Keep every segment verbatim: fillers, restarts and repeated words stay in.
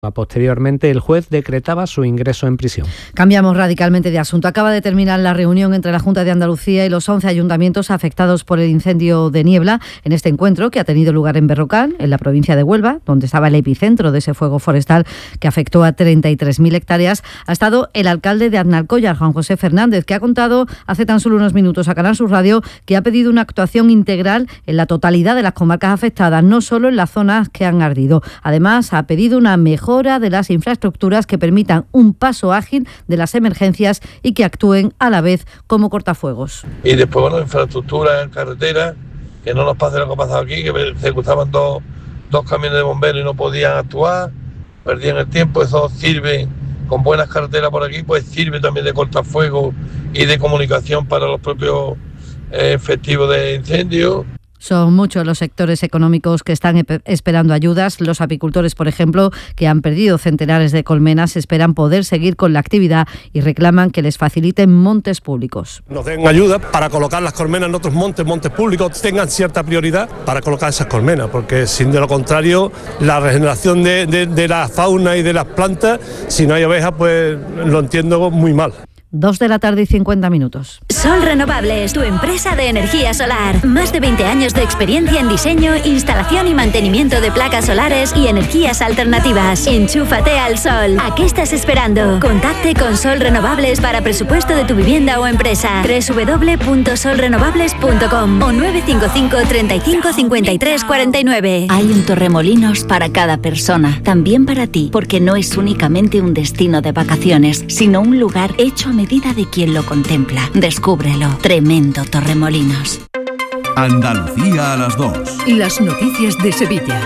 Posteriormente, el juez decretaba su ingreso en prisión. Cambiamos radicalmente de asunto. Acaba de terminar la reunión entre la Junta de Andalucía y los once ayuntamientos afectados por el incendio de Niebla. En este encuentro, que ha tenido lugar en Berrocal, en la provincia de Huelva, donde estaba el epicentro de ese fuego forestal que afectó a treinta y tres mil hectáreas, ha estado el alcalde de Aznalcóllar, Juan José Fernández, que ha contado hace tan solo unos minutos a Canal Sur Radio que ha pedido una actuación integral en la totalidad de las comarcas afectadas, no solo en las zonas que han ardido. Además, ha pedido una mejora de las infraestructuras que permitan un paso ágil de las emergencias y que actúen a la vez como cortafuegos. Y después, bueno, infraestructura en carretera, que no nos pase lo que ha pasado aquí, que se cruzaban dos, dos camiones de bomberos y no podían actuar, perdían el tiempo. Eso sirve, con buenas carreteras por aquí, pues sirve también de cortafuegos y de comunicación para los propios eh, efectivos de incendio. Son muchos los sectores económicos que están esperando ayudas. Los apicultores, por ejemplo, que han perdido centenares de colmenas, esperan poder seguir con la actividad y reclaman que les faciliten montes públicos. Nos den ayuda para colocar las colmenas en otros montes, montes públicos, tengan cierta prioridad para colocar esas colmenas, porque sin de lo contrario, la regeneración de, de, de la fauna y de las plantas, si no hay abejas, pues lo entiendo muy mal. Dos de la tarde y cincuenta minutos. Sol Renovables, tu empresa de energía solar. Más de veinte años de experiencia en diseño, instalación y mantenimiento de placas solares y energías alternativas. Enchúfate al sol. ¿A qué estás esperando? Contacte con Sol Renovables para presupuesto de tu vivienda o empresa. doble u doble u doble u punto sol renovables punto com o nueve cinco cinco, treinta y cinco, cincuenta y tres, cuarenta y nueve. Hay un Torremolinos para cada persona, también para ti, porque no es únicamente un destino de vacaciones, sino un lugar hecho a medida de quien lo contempla. Descúbrelo. Tremendo Torremolinos. Andalucía a las dos. Las noticias de Sevilla.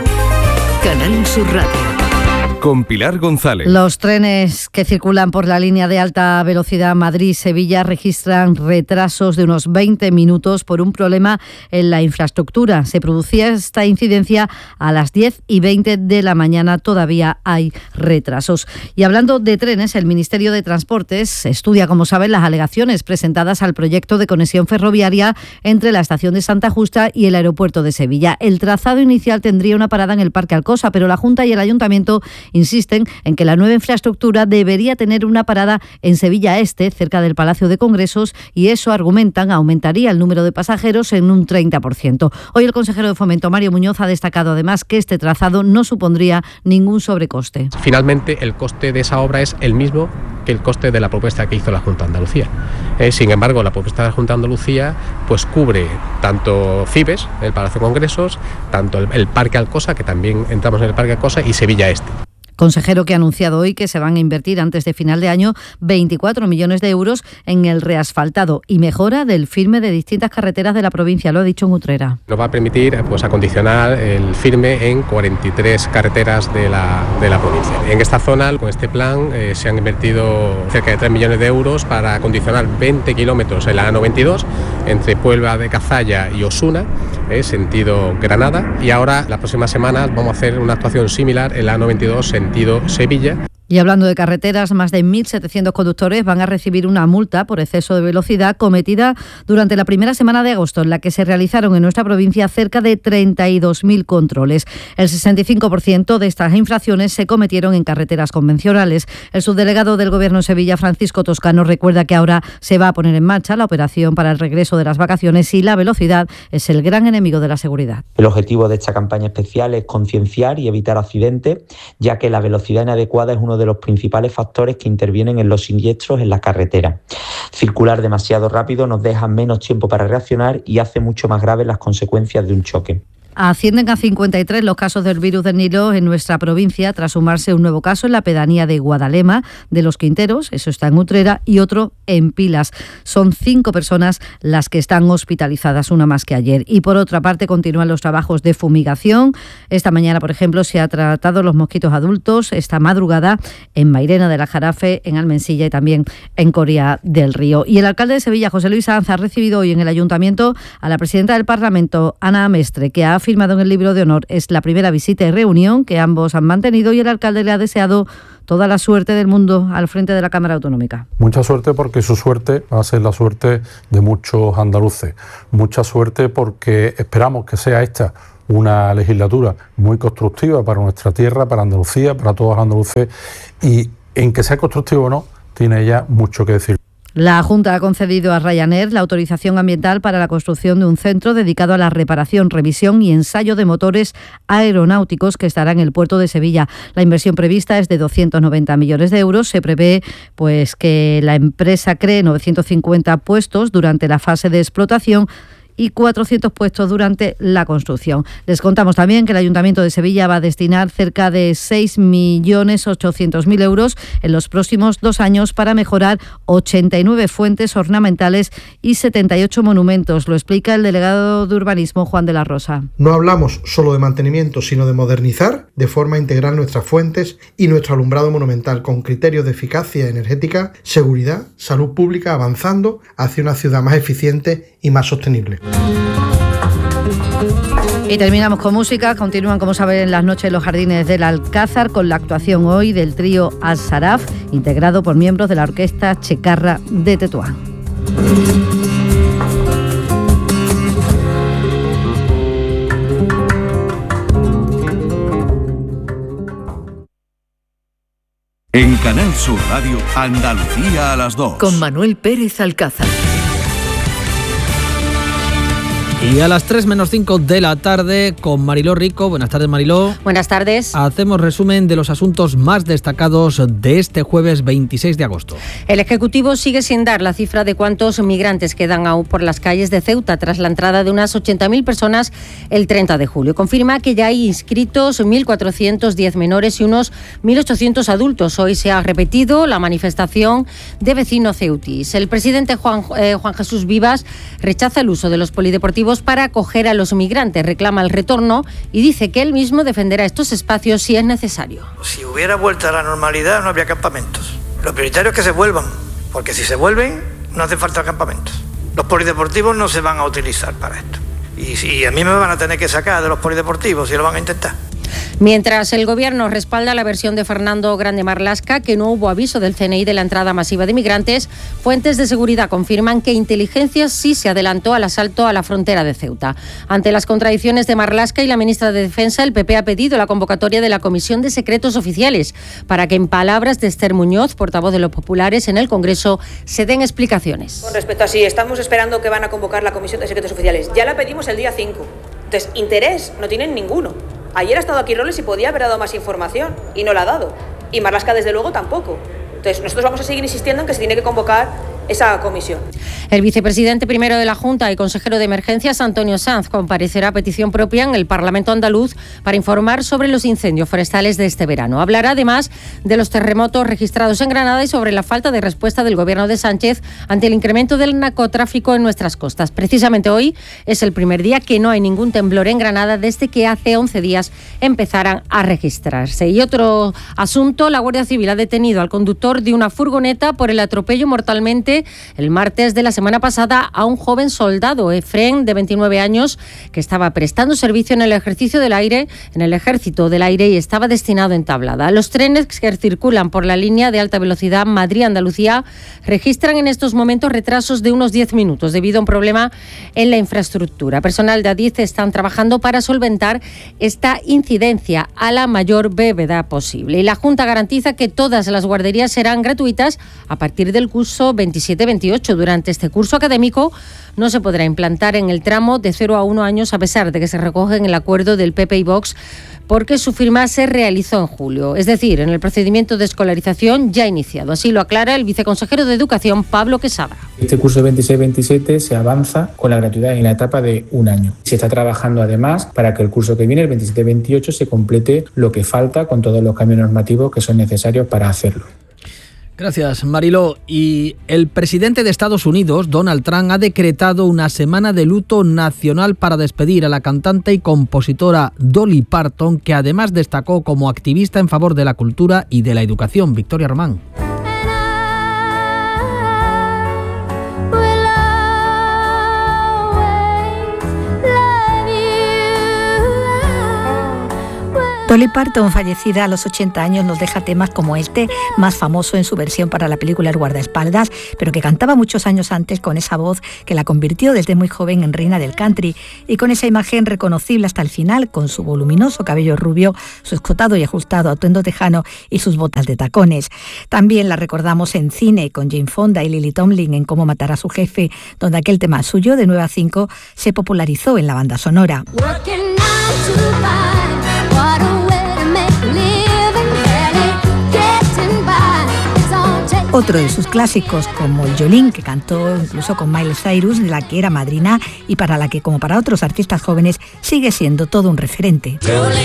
Canal Sur Radio. Con Pilar González. Los trenes que circulan por la línea de alta velocidad Madrid-Sevilla registran retrasos de unos veinte minutos por un problema en la infraestructura. Se producía esta incidencia a las diez y veinte de la mañana. Todavía hay retrasos. Y hablando de trenes, el Ministerio de Transportes estudia, como saben, las alegaciones presentadas al proyecto de conexión ferroviaria entre la estación de Santa Justa y el aeropuerto de Sevilla. El trazado inicial tendría una parada en el Parque Alcosa, pero la Junta y el Ayuntamiento insisten en que la nueva infraestructura debería tener una parada en Sevilla Este, cerca del Palacio de Congresos, y eso, argumentan, aumentaría el número de pasajeros en un treinta por ciento. Hoy el consejero de Fomento, Mario Muñoz, ha destacado además que este trazado no supondría ningún sobrecoste. Finalmente, el coste de esa obra es el mismo que el coste de la propuesta que hizo la Junta de Andalucía. Eh, sin embargo, la propuesta de la Junta de Andalucía pues cubre tanto Cibes, el Palacio de Congresos, tanto el, el Parque Alcosa, que también entramos en el Parque Alcosa, y Sevilla Este. Consejero que ha anunciado hoy que se van a invertir antes de final de año veinticuatro millones de euros en el reasfaltado y mejora del firme de distintas carreteras de la provincia, lo ha dicho en Utrera. Nos va a permitir pues acondicionar el firme en cuarenta y tres carreteras de la, de la provincia. En esta zona, con este plan, eh, se han invertido cerca de tres millones de euros para acondicionar veinte kilómetros en la A noventa y dos entre Puebla de Cazalla y Osuna, eh, sentido Granada, y ahora las próximas semanas vamos a hacer una actuación similar en la A noventa y dos en sentido Sevilla. Y hablando de carreteras, más de mil setecientos conductores van a recibir una multa por exceso de velocidad cometida durante la primera semana de agosto, en la que se realizaron en nuestra provincia cerca de treinta y dos mil controles. El sesenta y cinco por ciento de estas infracciones se cometieron en carreteras convencionales. El subdelegado del Gobierno en Sevilla, Francisco Toscano, recuerda que ahora se va a poner en marcha la operación para el regreso de las vacaciones y la velocidad es el gran enemigo de la seguridad. El objetivo de esta campaña especial es concienciar y evitar accidentes, ya que la velocidad inadecuada es uno de los principales factores que intervienen en los siniestros en la carretera. Circular demasiado rápido nos deja menos tiempo para reaccionar y hace mucho más graves las consecuencias de un choque. Ascienden a cincuenta y tres los casos del virus del Nilo en nuestra provincia, tras sumarse un nuevo caso en la pedanía de Guadalema de los Quinteros, eso está en Utrera, y otro en Pilas. Son cinco personas las que están hospitalizadas, una más que ayer. Y por otra parte, continúan los trabajos de fumigación. Esta mañana, por ejemplo, se ha tratado los mosquitos adultos, esta madrugada en Mairena de la Jarafe, en Almensilla y también en Coria del Río. Y el alcalde de Sevilla, José Luis Sanz, ha recibido hoy en el Ayuntamiento a la presidenta del Parlamento, Ana Mestre, que ha firmado en el libro de honor. Es la primera visita y reunión que ambos han mantenido y el alcalde le ha deseado toda la suerte del mundo al frente de la Cámara Autonómica. Mucha suerte porque su suerte va a ser la suerte de muchos andaluces. Mucha suerte porque esperamos que sea esta una legislatura muy constructiva para nuestra tierra, para Andalucía, para todos los andaluces, y en que sea constructivo o no, tiene ella mucho que decir. La Junta ha concedido a Ryanair la autorización ambiental para la construcción de un centro dedicado a la reparación, revisión y ensayo de motores aeronáuticos que estará en el puerto de Sevilla. La inversión prevista es de doscientos noventa millones de euros. Se prevé pues que la empresa cree novecientos cincuenta puestos durante la fase de explotación y cuatrocientos puestos durante la construcción. Les contamos también que el Ayuntamiento de Sevilla va a destinar cerca de seis millones ochocientos mil euros en los próximos dos años para mejorar ochenta y nueve fuentes ornamentales y setenta y ocho monumentos. Lo explica el delegado de Urbanismo, Juan de la Rosa. No hablamos solo de mantenimiento, sino de modernizar de forma integral nuestras fuentes y nuestro alumbrado monumental con criterios de eficacia energética, seguridad, salud pública, avanzando hacia una ciudad más eficiente y más sostenible. Y terminamos con música. Continúan, como saben, las noches en los jardines del Alcázar con la actuación hoy del trío Al-Saraf, integrado por miembros de la orquesta Checarra de Tetuán. En Canal Sur Radio, Andalucía a las dos. Con Manuel Pérez Alcázar. Y a las tres menos cinco de la tarde con Mariló Rico. Buenas tardes, Mariló. Buenas tardes. Hacemos resumen de los asuntos más destacados de este jueves veintiséis de agosto. El Ejecutivo sigue sin dar la cifra de cuántos migrantes quedan aún por las calles de Ceuta tras la entrada de unas ochenta mil personas el treinta de julio. Confirma que ya hay inscritos mil cuatrocientos diez menores y unos mil ochocientos adultos. Hoy se ha repetido la manifestación de vecinos ceutíes. El presidente Juan, eh, Juan Jesús Vivas rechaza el uso de los polideportivos para acoger a los migrantes, reclama el retorno y dice que él mismo defenderá estos espacios si es necesario. Si hubiera vuelta a la normalidad no habría campamentos. Lo prioritario es que se vuelvan, porque si se vuelven no hace falta campamentos. Los polideportivos no se van a utilizar para esto. Y, y a mí me van a tener que sacar de los polideportivos si lo van a intentar. Mientras el Gobierno respalda la versión de Fernando Grande Marlaska, que no hubo aviso del C N I de la entrada masiva de migrantes, fuentes de seguridad confirman que Inteligencia sí se adelantó al asalto a la frontera de Ceuta. Ante las contradicciones de Marlaska y la ministra de Defensa, el P P ha pedido la convocatoria de la Comisión de Secretos Oficiales para que, en palabras de Esther Muñoz, portavoz de los populares en el Congreso, se den explicaciones. Con respecto a si estamos esperando que van a convocar la Comisión de Secretos Oficiales, ya la pedimos el día cinco. Entonces, interés no tienen ninguno. Ayer ha estado aquí Robles y podía haber dado más información y no la ha dado. Y Marlaska, desde luego, tampoco. Entonces, nosotros vamos a seguir insistiendo en que se tiene que convocar esa comisión. El vicepresidente primero de la Junta y consejero de Emergencias, Antonio Sanz, comparecerá a petición propia en el Parlamento andaluz para informar sobre los incendios forestales de este verano. Hablará además de los terremotos registrados en Granada y sobre la falta de respuesta del gobierno de Sánchez ante el incremento del narcotráfico en nuestras costas. Precisamente hoy es el primer día que no hay ningún temblor en Granada desde que hace once días empezaran a registrarse. Y otro asunto, la Guardia Civil ha detenido al conductor de una furgoneta por el atropello mortalmente el martes de la semana pasada a un joven soldado, Efrén, de veintinueve años, que estaba prestando servicio en el ejercicio del aire, en el Ejército del Aire y estaba destinado en Tablada. Los trenes que circulan por la línea de alta velocidad Madrid-Andalucía registran en estos momentos retrasos de unos diez minutos debido a un problema en la infraestructura. Personal de Adif están trabajando para solventar esta incidencia a la mayor brevedad posible. Y la Junta garantiza que todas las guarderías serán gratuitas a partir del curso veintisiete veintiocho. Durante este curso académico no se podrá implantar en el tramo de cero a uno años, a pesar de que se recoge en el acuerdo del P P y Vox, porque su firma se realizó en julio. Es decir, en el procedimiento de escolarización ya iniciado. Así lo aclara el viceconsejero de Educación, Pablo Quesada. Este curso veintiséis veintisiete se avanza con la gratuidad en la etapa de un año. Se está trabajando además para que el curso que viene, el veintisiete veintiocho, se complete lo que falta con todos los cambios normativos que son necesarios para hacerlo. Gracias, Mariló. Y el presidente de Estados Unidos, Donald Trump, ha decretado una semana de luto nacional para despedir a la cantante y compositora Dolly Parton, que además destacó como activista en favor de la cultura y de la educación. Victoria Román. Dolly Parton, fallecida a los ochenta años, nos deja temas como este, más famoso en su versión para la película El guardaespaldas, pero que cantaba muchos años antes con esa voz que la convirtió desde muy joven en reina del country, y con esa imagen reconocible hasta el final, con su voluminoso cabello rubio, su escotado y ajustado atuendo tejano y sus botas de tacones. También la recordamos en cine con Jane Fonda y Lily Tomlin en Cómo matar a su jefe, donde aquel tema suyo de nueve a cinco se popularizó en la banda sonora. Otro de sus clásicos, como el Jolene, que cantó incluso con Miley Cyrus, de la que era madrina y para la que, como para otros artistas jóvenes, sigue siendo todo un referente. Jolene.